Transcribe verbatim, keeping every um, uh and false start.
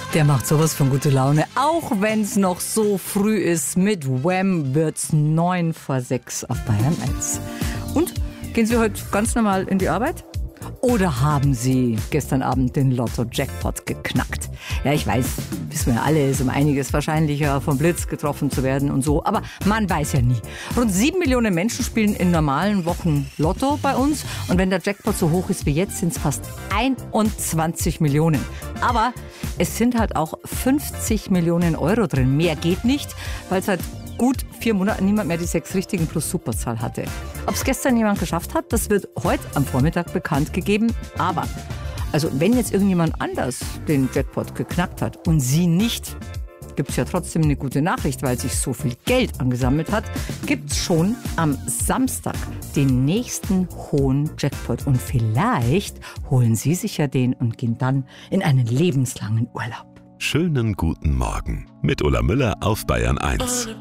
Der macht sowas von gute Laune, auch wenn es noch so früh ist. Mit Wham wird's neun vor sechs auf Bayern eins. Und gehen Sie heute ganz normal in die Arbeit? Oder haben Sie gestern Abend den Lotto-Jackpot geknackt? Ja, ich weiß, wissen wir alle, ist um einiges wahrscheinlicher, vom Blitz getroffen zu werden und so. Aber man weiß ja nie. Rund sieben Millionen Menschen spielen in normalen Wochen Lotto bei uns. Und wenn der Jackpot so hoch ist wie jetzt, sind es fast einundzwanzig Millionen. Aber es sind halt auch fünfzig Millionen Euro drin. Mehr geht nicht, weil es halt gut vier Monate niemand mehr die sechs richtigen plus Superzahl hatte. Ob es gestern jemand geschafft hat, das wird heute am Vormittag bekannt gegeben. Aber, also wenn jetzt irgendjemand anders den Jackpot geknackt hat und Sie nicht, gibt es ja trotzdem eine gute Nachricht, weil sich so viel Geld angesammelt hat, gibt es schon am Samstag den nächsten hohen Jackpot. Und vielleicht holen Sie sich ja den und gehen dann in einen lebenslangen Urlaub. Schönen guten Morgen mit Ulla Müller auf Bayern eins.